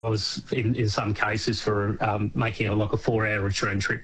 in some cases for making it like a 4-hour return trip.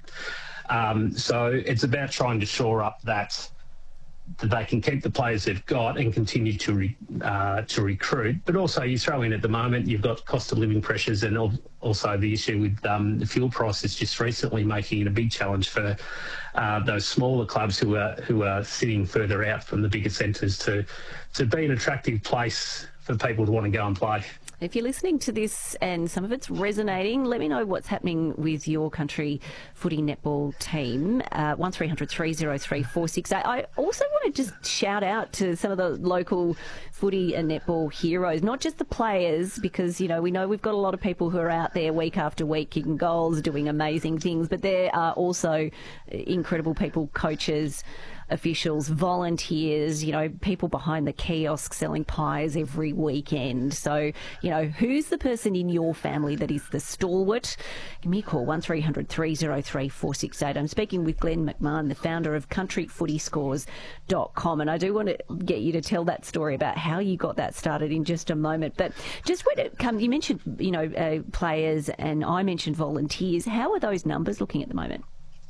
So it's about trying to shore up that they can keep the players they've got and continue to recruit. But also you throw in at the moment, you've got cost of living pressures and also the issue with the fuel prices just recently making it a big challenge for those smaller clubs who are sitting further out from the bigger centres to be an attractive place for people to want to go and play. If you're listening to this and some of it's resonating, let me know what's happening with your country footy netball team. 1300 303 468. I also want to just shout out to some of the local footy and netball heroes, not just the players, because, you know, we know we've got a lot of people who are out there week after week kicking goals, doing amazing things, but there are also incredible people, coaches, officials, volunteers, you know, people behind the kiosk selling pies every weekend. So, you know, who's the person in your family that is the stalwart? Give me a call, 1300 303 468. I'm speaking with Glenn McMahon, the founder of countryfootyscores.com, and I do want to get you to tell that story about how you got that started in just a moment. But just when it comes, you mentioned, you know, players, and I mentioned volunteers. How are those numbers looking at the moment?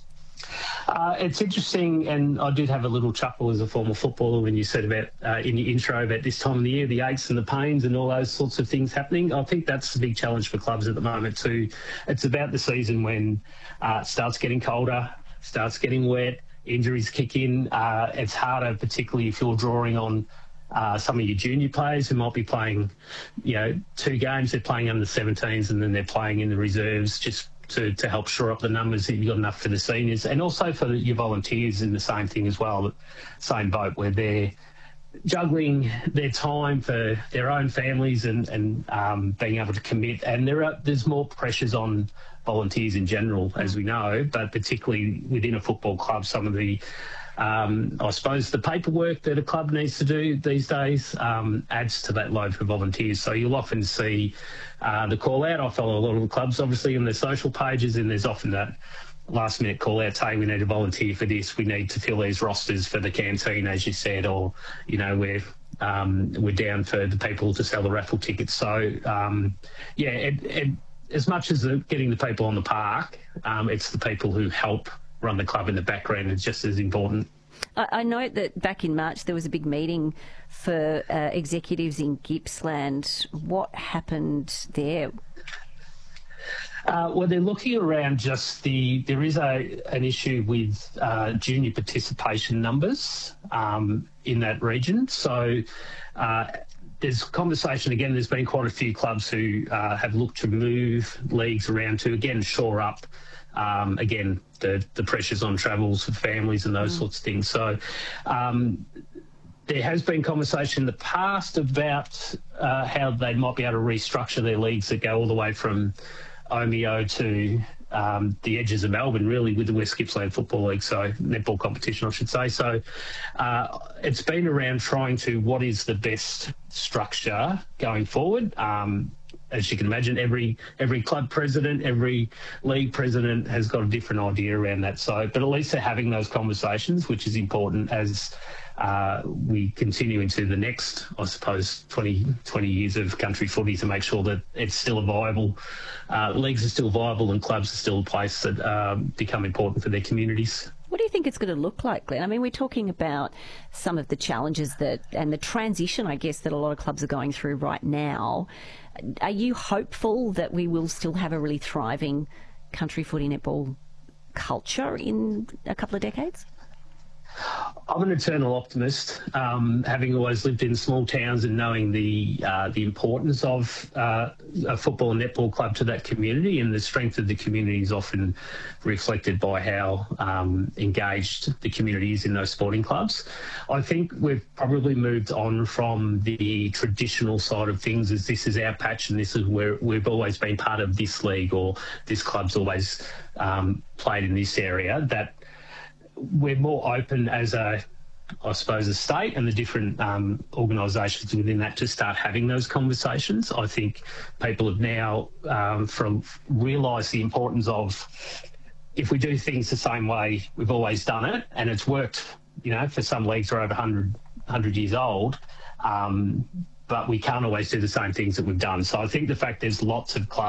It's interesting, and I did have a little chuckle as a former footballer when you said about in your intro about this time of the year, the aches and the pains and all those sorts of things happening. I think that's the big challenge for clubs at the moment too. It's about the season when it starts getting colder, starts getting wet, injuries kick in. It's harder, particularly if you're drawing on some of your junior players who might be playing, you know, 2 games. They're playing under 17s and then they're playing in the reserves just to help shore up the numbers that you've got enough for the seniors, and also for your volunteers in the same thing as well, same boat, where they're juggling their time for their own families and being able to commit. And there's more pressures on volunteers in general, as we know, but particularly within a football club, some of the I suppose the paperwork that a club needs to do these days adds to that load for volunteers. So you'll often see the call out. I follow a lot of the clubs, obviously, on their social pages, and there's often that last minute call out saying we need a volunteer for this, we need to fill these rosters for the canteen, as you said, or, you know, we're down for the people to sell the raffle tickets. So, as much as getting the people on the park, it's the people who help run the club in the background is just as important. I note that back in March there was a big meeting for executives in Gippsland. What happened there? Well, they're looking around there is an issue with junior participation numbers in that region. So there's conversation, again, there's been quite a few clubs who have looked to move leagues around to, again, shore up again, the pressures on travels for families and those sorts of things. So there has been conversation in the past about how they might be able to restructure their leagues that go all the way from Omeo to the edges of Melbourne, really, with the West Gippsland Football League, so netball competition, I should say. So it's been around trying to, what is the best structure going forward? As you can imagine, every club president, every league president has got a different idea around that. So, but at least they're having those conversations, which is important as we continue into the next, I suppose, 20 years of country footy, to make sure that it's still a viable, leagues are still viable and clubs are still a place that become important for their communities. What do you think it's going to look like, Glenn? I mean, we're talking about some of the challenges and the transition, I guess, that a lot of clubs are going through right now. Are you hopeful that we will still have a really thriving country footy netball culture in a couple of decades? I'm an eternal optimist, having always lived in small towns and knowing the importance of a football and netball club to that community, and the strength of the community is often reflected by how engaged the community is in those sporting clubs. I think we've probably moved on from the traditional side of things, as this is our patch and this is where we've always been part of this league, or this club's always played in this area, that we're more open as a state and the different organisations within that to start having those conversations. I think people have now realised the importance of, if we do things the same way we've always done it, and it's worked, you know, for some leagues are over 100 years old, but we can't always do the same things that we've done. So I think the fact there's lots of clubs